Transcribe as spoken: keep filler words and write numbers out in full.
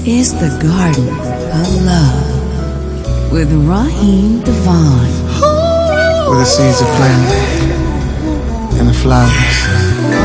is the Garden of Love with Raheem Devon. Where the seeds are planted and the flowers